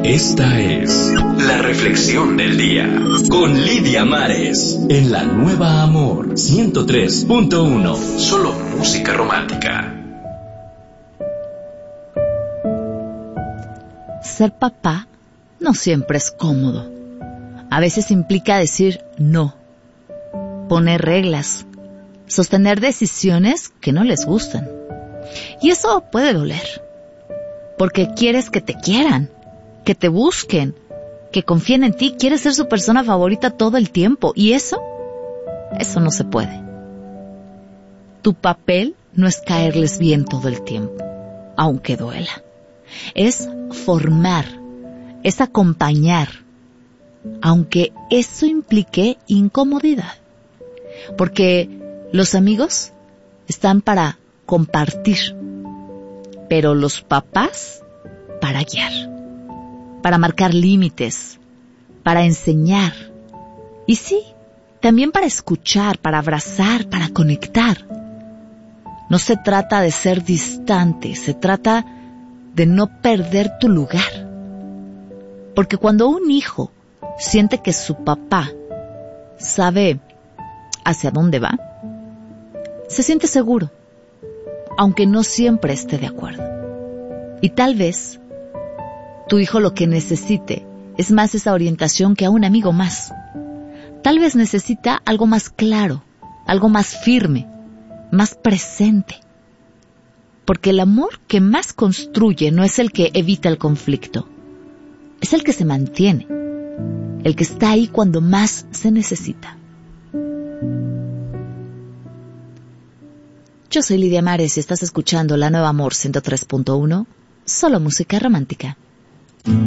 Esta es la reflexión del día con Lidia Mares en la Nueva Amor 103.1. Solo música romántica. Ser papá no siempre es cómodo. A veces implica decir no, poner reglas, sostener decisiones que no les gustan. Y eso puede doler, porque quieres que te quieran, que te busquen, que confíen en ti, quieres ser su persona favorita todo el tiempo. Y eso no se puede. Tu papel no es caerles bien todo el tiempo, aunque duela. Es formar, es acompañar, aunque eso implique incomodidad. Porque los amigos están para compartir, pero los papás para guiar, para marcar límites, para enseñar. Y sí, también para escuchar, para abrazar, para conectar. No se trata de ser distante, se trata de no perder tu lugar. Porque cuando un hijo siente que su papá sabe hacia dónde va, se siente seguro, aunque no siempre esté de acuerdo. Y tal vez tu hijo lo que necesite es más esa orientación que a un amigo más. Tal vez necesita algo más claro, algo más firme, más presente. Porque el amor que más construye no es el que evita el conflicto, es el que se mantiene, el que está ahí cuando más se necesita. Yo soy Lidia Mares y estás escuchando La Nueva Amor 103.1, solo música romántica.